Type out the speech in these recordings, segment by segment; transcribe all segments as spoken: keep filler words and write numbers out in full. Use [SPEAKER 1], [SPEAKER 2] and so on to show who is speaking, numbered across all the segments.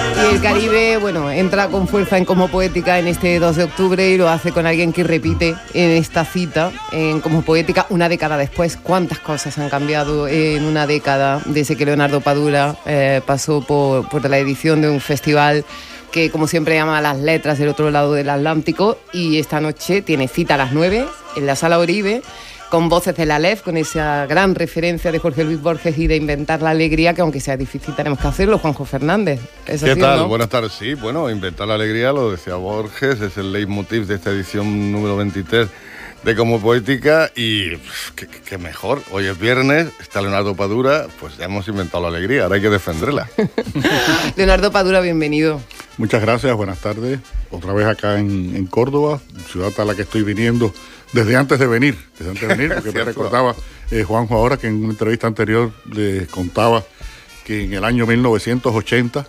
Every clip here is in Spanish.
[SPEAKER 1] Y el Caribe, bueno, entra con fuerza en Como Poética en este dos de octubre y lo hace con alguien que repite en esta cita, en Como Poética, una década después. ¿Cuántas cosas han cambiado en una década desde que Leonardo Padura eh, pasó por, por la edición de un festival que, como siempre, llama Las Letras del Otro Lado del Atlántico? Y esta noche tiene cita a las nueve en la Sala Oribe, con voces de la L E F, con esa gran referencia de Jorge Luis Borges y de Inventar la Alegría, que aunque sea difícil tenemos que hacerlo. Juanjo Fernández. ¿Es
[SPEAKER 2] ¿Qué
[SPEAKER 1] así,
[SPEAKER 2] tal?
[SPEAKER 1] ¿no?
[SPEAKER 2] Buenas tardes. Sí, bueno, Inventar la Alegría, lo decía Borges, es el leitmotiv de esta edición número veintitrés de Como Poética y pff, qué, qué mejor. Hoy es viernes, está Leonardo Padura, pues ya hemos inventado la alegría, ahora hay que defenderla.
[SPEAKER 1] Leonardo Padura, bienvenido.
[SPEAKER 3] Muchas gracias, buenas tardes. Otra vez acá en, en Córdoba, ciudad a la que estoy viniendo desde antes de venir, desde antes de venir, porque me recordaba eh, Juanjo ahora que en una entrevista anterior les contaba que en el año mil novecientos ochenta,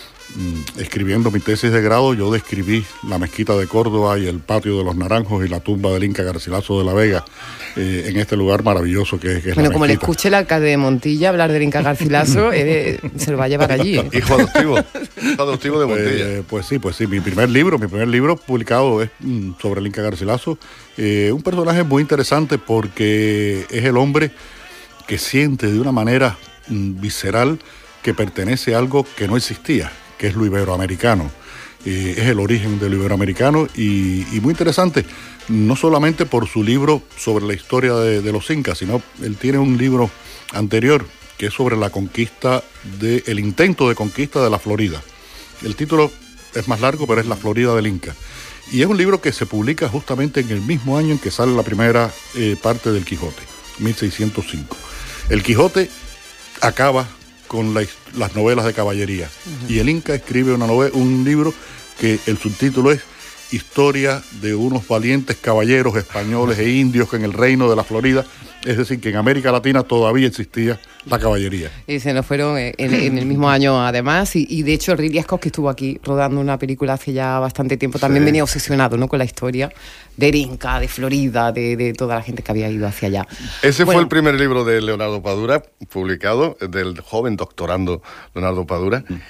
[SPEAKER 3] mmm, escribiendo mi tesis de grado, yo describí la mezquita de Córdoba y el patio de los Naranjos y la tumba del Inca Garcilaso de la Vega eh, en este lugar maravilloso que es, que es
[SPEAKER 1] Bueno,
[SPEAKER 3] la
[SPEAKER 1] como le
[SPEAKER 3] mezquita.
[SPEAKER 1] escuche el alcalde de Montilla hablar del Inca Garcilaso, eh, se lo va a llevar allí. ¿eh?
[SPEAKER 2] Hijo adoptivo, hijo adoptivo de Montilla.
[SPEAKER 3] Pues, pues sí, pues sí, mi primer libro, mi primer libro publicado es mm, sobre el Inca Garcilaso. Eh, un personaje muy interesante porque es el hombre que siente de una manera mm, visceral que pertenece a algo que no existía, que es lo iberoamericano. Eh, es el origen de lo iberoamericano y, y muy interesante, no solamente por su libro sobre la historia de, de los incas, sino él tiene un libro anterior que es sobre la conquista, de, el intento de conquista de la Florida. El título es más largo, pero es La Florida del Inca. Y es un libro que se publica justamente en el mismo año en que sale la primera eh, parte del Quijote, mil seiscientos cinco. El Quijote acaba con la, las novelas de caballería. Uh-huh. Y el Inca escribe una novela, un libro que el subtítulo es Historia de unos valientes caballeros españoles e indios que en el reino de la Florida, es decir, que en América Latina todavía existía la caballería.
[SPEAKER 1] Y se nos fueron en, en el mismo año además, y, y de hecho Ridley Scott, que estuvo aquí rodando una película hace ya bastante tiempo, también sí. venía obsesionado, ¿no?, con la historia del Inca, de Florida, de, de toda la gente que había ido hacia allá.
[SPEAKER 2] Ese
[SPEAKER 1] bueno,
[SPEAKER 2] fue el primer libro de Leonardo Padura, publicado, del joven doctorando Leonardo Padura, mm.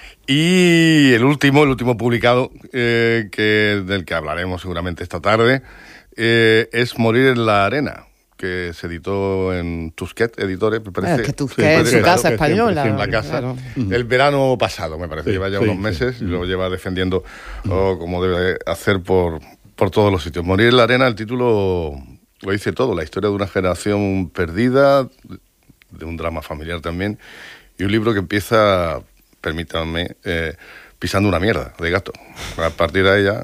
[SPEAKER 2] y el último, el último publicado, eh, que del que hablaremos seguramente esta tarde, eh, es Morir en la arena, que se editó en Tusquets Editores, me parece.
[SPEAKER 1] Es que Tusquets es su casa española.
[SPEAKER 2] En la casa.
[SPEAKER 1] Claro.
[SPEAKER 2] El verano pasado, me parece. Sí, lleva ya sí, unos meses sí. y lo lleva defendiendo oh, como debe hacer por, por todos los sitios. Morir en la arena, el título lo dice todo. La historia de una generación perdida, de un drama familiar también, y un libro que empieza, permítanme, eh, pisando una mierda de gato. A partir de ahí ya...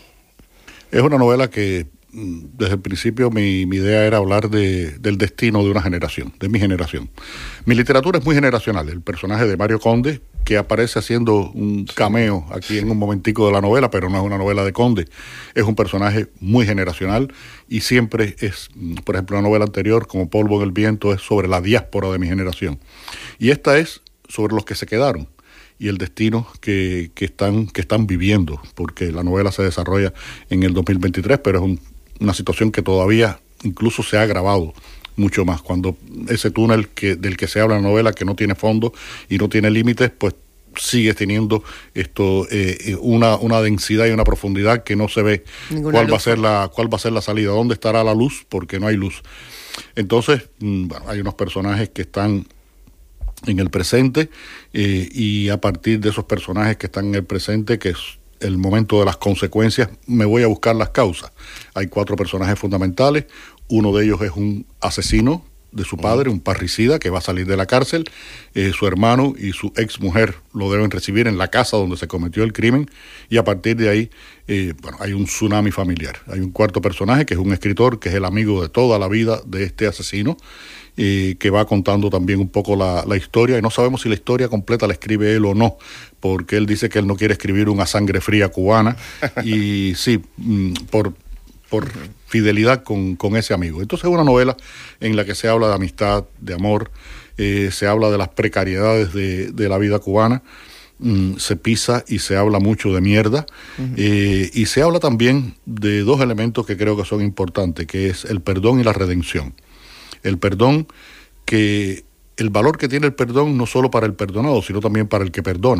[SPEAKER 3] Es una novela que desde el principio mi, mi idea era hablar de, del destino de una generación, de mi generación. Mi literatura es muy generacional. El personaje de Mario Conde, que aparece haciendo un cameo aquí en un momentico de la novela, pero no es una novela de Conde, es un personaje muy generacional y siempre es, por ejemplo, una novela anterior, como Polvo en el viento, es sobre la diáspora de mi generación. Y esta es sobre los que se quedaron y el destino que, que, están, que están viviendo, porque la novela se desarrolla en el dos mil veintitrés, pero es un una situación que todavía incluso se ha agravado mucho más. Cuando ese túnel que, del que se habla en la novela, que no tiene fondo y no tiene límites, pues sigue teniendo esto eh, una, una densidad y una profundidad que no se ve cuál va a ser la, cuál va a ser la salida, dónde estará la luz, porque no hay luz. Entonces, bueno, hay unos personajes que están en el presente eh, y a partir de esos personajes que están en el presente, que es el momento de las consecuencias, me voy a buscar las causas. Hay cuatro personajes fundamentales, uno de ellos es un asesino de su padre, un parricida que va a salir de la cárcel, eh, su hermano y su ex mujer lo deben recibir en la casa donde se cometió el crimen, y a partir de ahí, eh, bueno, hay un tsunami familiar. Hay un cuarto personaje que es un escritor, que es el amigo de toda la vida de este asesino, Eh, que va contando también un poco la, la historia, y no sabemos si la historia completa la escribe él o no, porque él dice que él no quiere escribir una sangre fría cubana, y sí, por, por fidelidad con, con ese amigo. Entonces es una novela en la que se habla de amistad, de amor, eh, se habla de las precariedades de, de la vida cubana, mm, se pisa y se habla mucho de mierda, uh-huh. eh, y se habla también de dos elementos que creo que son importantes, que es el perdón y la redención. El perdón, que el valor que tiene el perdón no solo para el perdonado, sino también para el que perdona.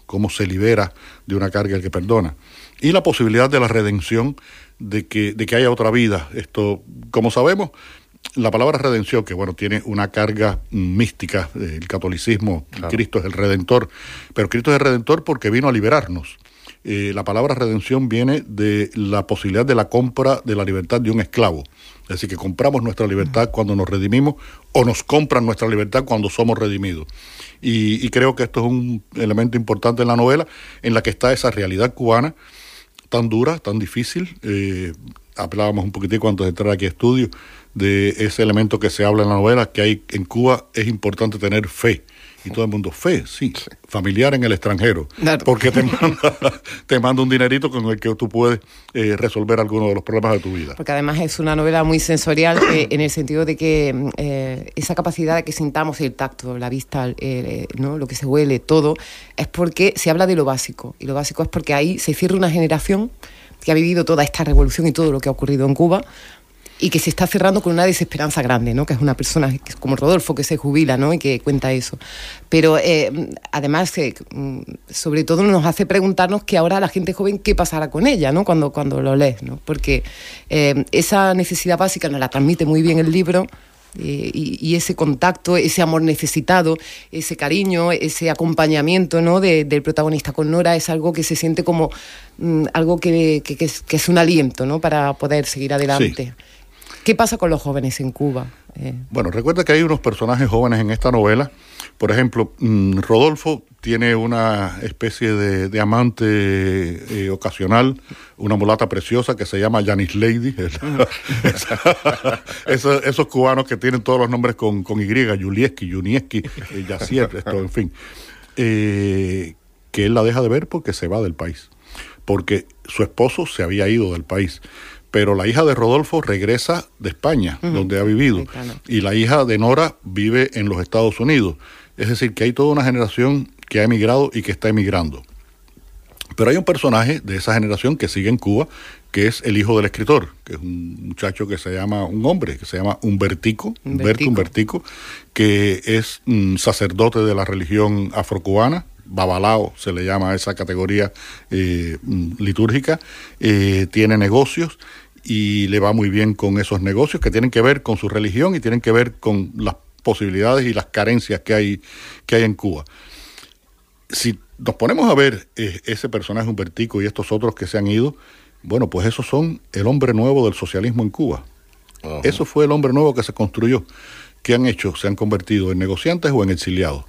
[SPEAKER 3] cómo se libera de una carga el que perdona. Y la posibilidad de la redención, de que, de que haya otra vida. Esto, como sabemos, la palabra redención, que bueno, tiene una carga mística, el catolicismo, claro. Cristo es el Redentor, pero Cristo es el Redentor porque vino a liberarnos. Eh, la palabra redención viene de la posibilidad de la compra de la libertad de un esclavo. Es decir, que compramos nuestra libertad cuando nos redimimos, o nos compran nuestra libertad cuando somos redimidos. Y, y creo que esto es un elemento importante en la novela, en la que está esa realidad cubana, tan dura, tan difícil. Eh, hablábamos un poquitico antes de entrar aquí a estudio, de ese elemento que se habla en la novela, que hay en Cuba es importante tener fe. Y todo el mundo, fe, sí, sí. Familiar en el extranjero, claro. Porque te manda, te manda un dinerito con el que tú puedes eh, resolver algunos de los problemas de tu vida.
[SPEAKER 1] Porque además es una novela muy sensorial eh, en el sentido de que eh, esa capacidad de que sintamos el tacto, la vista, eh, ¿no? Lo que se huele, todo, es porque se habla de lo básico. Y lo básico es porque ahí se cierra una generación que ha vivido toda esta revolución y todo lo que ha ocurrido en Cuba, y que se está cerrando con una desesperanza grande, ¿no? Que es una persona que, como Rodolfo, que se jubila, ¿no? Y que cuenta eso. Pero eh, además, eh, sobre todo nos hace preguntarnos que ahora la gente joven, ¿qué pasará con ella, ¿no? Cuando, cuando lo lees, ¿no? Porque eh, esa necesidad básica nos la transmite muy bien el libro, eh, y, y ese contacto, ese amor necesitado, ese cariño, ese acompañamiento, ¿no? de, del protagonista con Nora es algo que se siente como mm, algo que, que, que, es, que es un aliento, ¿no? Para poder seguir adelante. Sí. ¿Qué pasa con los jóvenes en Cuba? Eh...
[SPEAKER 3] Bueno, recuerda que hay unos personajes jóvenes en esta novela. Por ejemplo, mmm, Rodolfo tiene una especie de, de amante eh, ocasional, una mulata preciosa que se llama Yanis Lady. esos, esos cubanos que tienen todos los nombres con, con Y, Yulieski, Yunieski, eh, Yacier, esto, en fin. Eh, que él la deja de ver porque se va del país. Porque su esposo se había ido del país. Pero la hija de Rodolfo regresa de España, uh-huh. donde ha vivido, y la hija de Nora vive en los Estados Unidos. Es decir, que hay toda una generación que ha emigrado y que está emigrando. Pero hay un personaje de esa generación que sigue en Cuba, que es el hijo del escritor, que es un muchacho que se llama, un hombre que se llama Humbertico, Humberto Humbertico, que es un sacerdote de la religión afrocubana. Babalao se le llama a esa categoría eh, litúrgica, eh, tiene negocios y le va muy bien con esos negocios que tienen que ver con su religión y tienen que ver con las posibilidades y las carencias que hay, que hay en Cuba. Si nos ponemos a ver eh, ese personaje Humbertico y estos otros que se han ido, bueno, pues esos son el hombre nuevo del socialismo en Cuba. Uh-huh. Eso fue el hombre nuevo que se construyó. ¿Qué han hecho? Se han convertido en negociantes o en exiliados.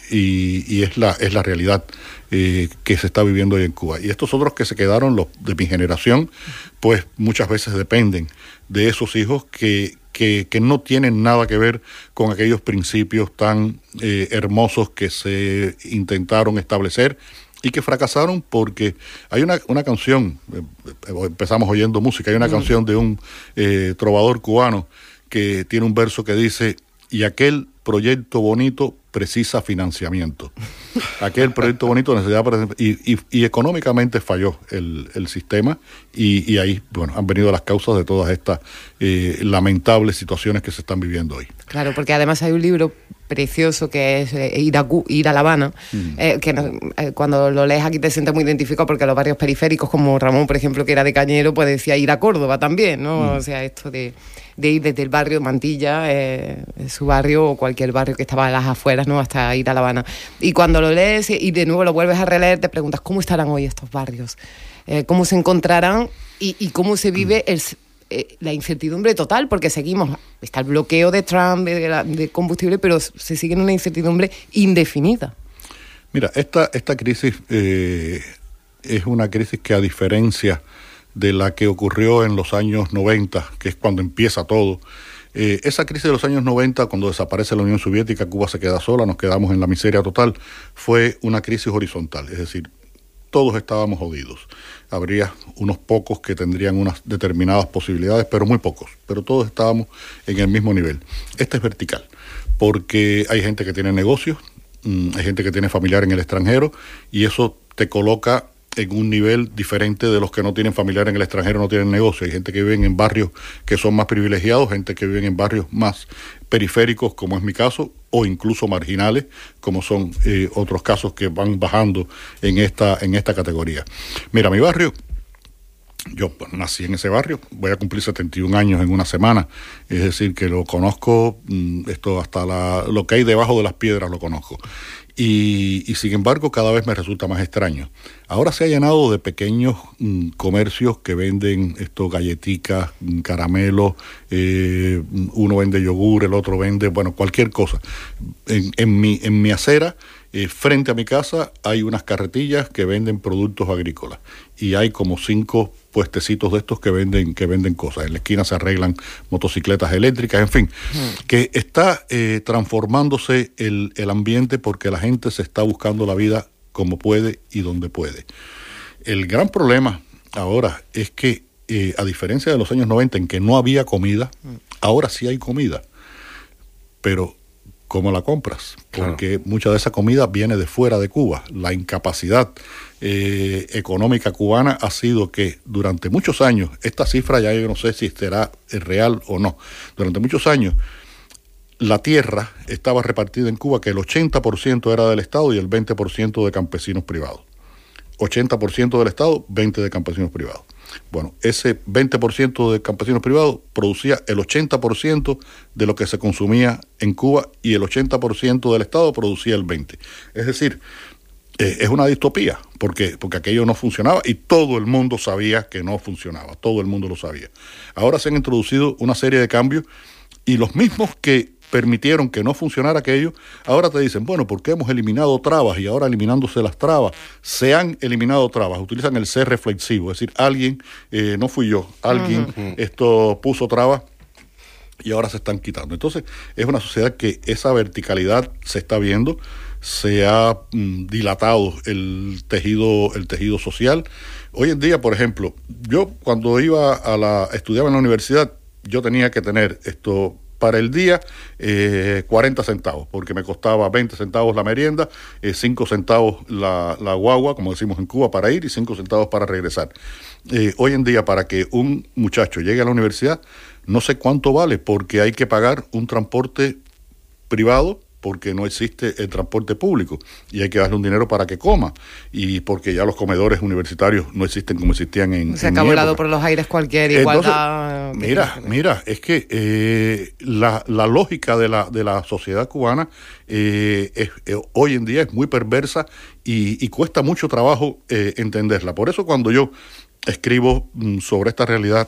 [SPEAKER 3] Y, y es la es la realidad eh, que se está viviendo hoy en Cuba. Y estos otros que se quedaron, los de mi generación, pues muchas veces dependen de esos hijos que, que, que no tienen nada que ver con aquellos principios tan eh, hermosos que se intentaron establecer y que fracasaron porque hay una, una canción, eh, empezamos oyendo música, hay una mm. canción de un eh, trovador cubano que tiene un verso que dice: y aquel proyecto bonito precisa financiamiento. Aquel proyecto bonito necesitaba y, y, y económicamente falló el, el sistema y, y ahí, bueno, han venido las causas de todas estas eh, lamentables situaciones que se están viviendo hoy.
[SPEAKER 1] Claro, porque además hay un libro precioso que es eh, ir, a, ir a La Habana, mm. eh, que no, eh, cuando lo lees aquí te sientes muy identificado porque los barrios periféricos, como Ramón, por ejemplo, que era de Cañero, pues decía ir a Córdoba también, ¿no? Mm. O sea, esto de, de ir desde el barrio Mantilla, eh, su barrio o cualquier barrio que estaba a las afueras, ¿no? Hasta ir a La Habana. Y cuando lo lees y de nuevo lo vuelves a releer, te preguntas cómo estarán hoy estos barrios, eh, cómo se encontrarán y, y cómo se vive el... la incertidumbre total, porque seguimos, está el bloqueo de Trump de, la, de combustible, pero se sigue en una incertidumbre indefinida.
[SPEAKER 3] Mira, esta, esta crisis eh, es una crisis que, a diferencia de la que ocurrió en los años noventa, que es cuando empieza todo, eh, esa crisis de los años noventa, cuando desaparece la Unión Soviética, Cuba se queda sola, nos quedamos en la miseria total, fue una crisis horizontal, es decir, todos estábamos jodidos. Habría unos pocos que tendrían unas determinadas posibilidades, pero muy pocos. Pero todos estábamos en el mismo nivel. Esta es vertical, porque hay gente que tiene negocios, hay gente que tiene familiar en el extranjero, y eso te coloca en un nivel diferente de los que no tienen familiar en el extranjero, no tienen negocio. Hay gente que vive en barrios que son más privilegiados, gente que vive en barrios más periféricos, como es mi caso, o incluso marginales, como son eh, otros casos que van bajando en esta, en esta categoría. Mira, mi barrio, yo pues, nací en ese barrio, voy a cumplir setenta y un años en una semana, es decir, que lo conozco, esto hasta la, lo que hay debajo de las piedras lo conozco. Y, y sin embargo cada vez me resulta más extraño. Ahora se ha llenado de pequeños mm, comercios que venden esto, galletitas, mm, caramelos, eh, uno vende yogur, el otro vende, bueno, cualquier cosa. En, en, mi, en mi acera, eh, frente a mi casa, hay unas carretillas que venden productos agrícolas y hay como cinco puestecitos de estos que venden que venden cosas. En la esquina se arreglan motocicletas eléctricas, en fin, mm. que está eh, transformándose el, el ambiente porque la gente se está buscando la vida como puede y donde puede. El gran problema ahora es que, eh, a diferencia de los años noventa en que no había comida, mm. ahora sí hay comida, pero ¿cómo la compras? Porque claro, mucha de esa comida viene de fuera de Cuba. La incapacidad Eh, económica cubana ha sido que durante muchos años, esta cifra ya yo no sé si será real o no, durante muchos años la tierra estaba repartida en Cuba que el ochenta por ciento era del Estado y el veinte por ciento de campesinos privados. ochenta por ciento del Estado, veinte por ciento de campesinos privados. Bueno, ese veinte por ciento de campesinos privados producía el ochenta por ciento de lo que se consumía en Cuba y el ochenta por ciento del Estado producía el veinte por ciento. Es decir, Eh, es una distopía, porque, porque aquello no funcionaba y todo el mundo sabía que no funcionaba, todo el mundo lo sabía. Ahora se han introducido una serie de cambios y los mismos que permitieron que no funcionara aquello, ahora te dicen, bueno, porque hemos eliminado trabas y ahora eliminándose las trabas, se han eliminado trabas, utilizan el ser reflexivo, es decir, alguien, eh, no fui yo, alguien uh-huh. esto puso trabas y ahora se están quitando. Entonces, es una sociedad que esa verticalidad se está viendo, se ha mm, dilatado el tejido, el tejido social. Hoy en día, por ejemplo, yo cuando iba a la, estudiaba en la universidad, yo tenía que tener esto para el día eh, cuarenta centavos, porque me costaba veinte centavos la merienda, eh, cinco centavos la, la guagua, como decimos en Cuba, para ir y cinco centavos para regresar. Eh, hoy en día, para que un muchacho llegue a la universidad, no sé cuánto vale, porque hay que pagar un transporte privado, porque no existe el transporte público y hay que darle un dinero para que coma y porque ya los comedores universitarios no existen como existían en
[SPEAKER 1] se ha volado por los aires cualquier igualdad.
[SPEAKER 3] Entonces, mira, mira, es que eh, la, la lógica de la de la sociedad cubana eh, es, eh, hoy en día es muy perversa y, y cuesta mucho trabajo eh, entenderla. Por eso cuando yo escribo mm, sobre esta realidad,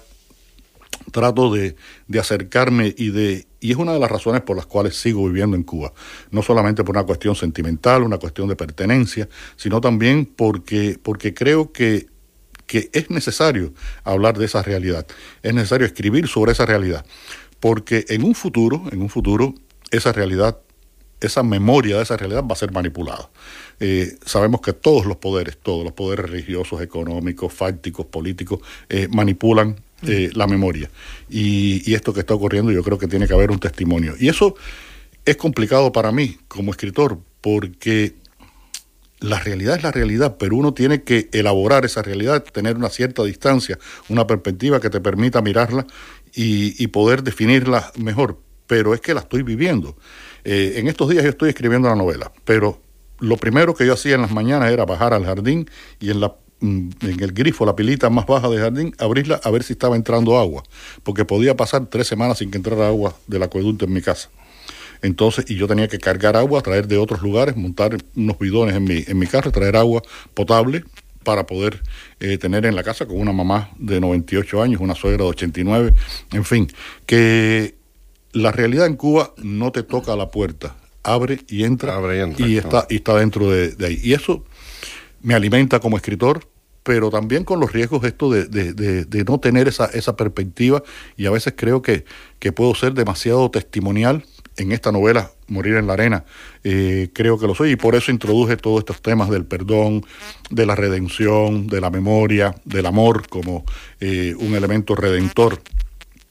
[SPEAKER 3] trato de, de acercarme y de y es una de las razones por las cuales sigo viviendo en Cuba, no solamente por una cuestión sentimental, una cuestión de pertenencia, sino también porque, porque creo que, que es necesario hablar de esa realidad, es necesario escribir sobre esa realidad, porque en un futuro, en un futuro, esa realidad, esa memoria de esa realidad va a ser manipulada. Eh, sabemos que todos los poderes, todos los poderes religiosos, económicos, fácticos, políticos, eh, manipulan Eh, la memoria y, y esto que está ocurriendo yo creo que tiene que haber un testimonio y eso es complicado para mí como escritor porque la realidad es la realidad, pero uno tiene que elaborar esa realidad, tener una cierta distancia, una perspectiva que te permita mirarla y, y poder definirla mejor, pero es que la estoy viviendo. Eh, en estos días yo estoy escribiendo una novela, pero lo primero que yo hacía en las mañanas era bajar al jardín y en la en el grifo, la pilita más baja del jardín, abrirla a ver si estaba entrando agua, porque podía pasar tres semanas sin que entrara agua del acueducto en mi casa. Entonces, y yo tenía que cargar agua, traer de otros lugares, montar unos bidones en mi, en mi carro, traer agua potable para poder eh, tener en la casa con una mamá de noventa y ocho años, una suegra de ochenta y nueve, en fin, que la realidad en Cuba no te toca a la puerta, abre y entra, abre y, entra, y, está, y está dentro de, de ahí. Y eso me alimenta como escritor, pero también con los riesgos esto de, de, de, de no tener esa, esa perspectiva y a veces creo que, que puedo ser demasiado testimonial en esta novela Morir en la Arena, eh, creo que lo soy y por eso introduje todos estos temas del perdón, de la redención, de la memoria, del amor como eh, un elemento redentor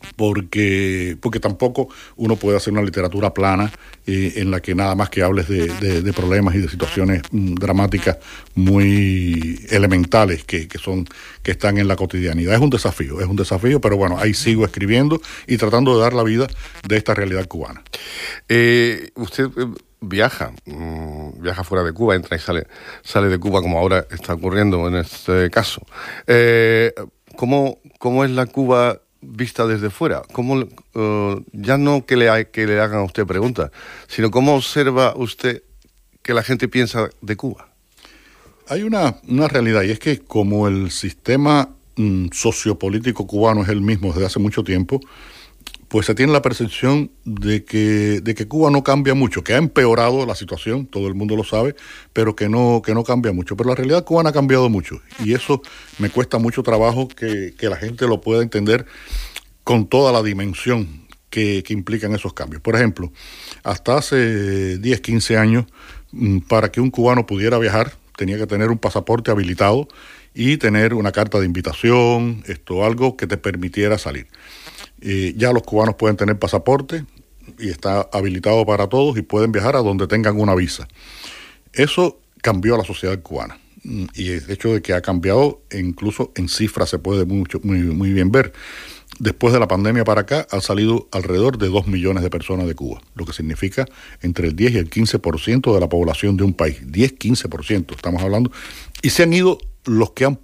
[SPEAKER 3] porque, porque tampoco uno puede hacer una literatura plana eh, en la que nada más que hables de, de, de problemas y de situaciones mm, dramáticas muy elementales que, que son que están en la cotidianidad. Es un desafío, es un desafío, pero bueno, ahí sigo escribiendo y tratando de dar la vida de esta realidad cubana.
[SPEAKER 2] Eh, usted viaja, mmm, viaja fuera de Cuba, entra y sale, sale de Cuba, como ahora está ocurriendo en este caso. Eh, ¿cómo, ¿Cómo es la Cuba vista desde fuera? ¿Cómo, uh, ya no que le, que le hagan a usted preguntas, sino cómo observa usted que la gente piensa de Cuba?
[SPEAKER 3] Hay una, una realidad, y es que como el sistema mm, sociopolítico cubano es el mismo desde hace mucho tiempo, pues se tiene la percepción de que, de que Cuba no cambia mucho, que ha empeorado la situación, todo el mundo lo sabe, pero que no, que no cambia mucho. Pero la realidad cubana ha cambiado mucho, y eso me cuesta mucho trabajo que, que la gente lo pueda entender con toda la dimensión que, que implican esos cambios. Por ejemplo, hasta hace diez, quince años, para que un cubano pudiera viajar, tenía que tener un pasaporte habilitado y tener una carta de invitación, esto, algo que te permitiera salir. Eh, ya los cubanos pueden tener pasaporte y está habilitado para todos y pueden viajar a donde tengan una visa. Eso cambió a la sociedad cubana, y el hecho de que ha cambiado, incluso en cifras se puede mucho, muy, muy bien ver. Después de la pandemia para acá han salido alrededor de dos millones de personas de Cuba, lo que significa entre el diez y el quince por ciento de la población de un país. diez, quince por ciento estamos hablando. Y se han ido los que han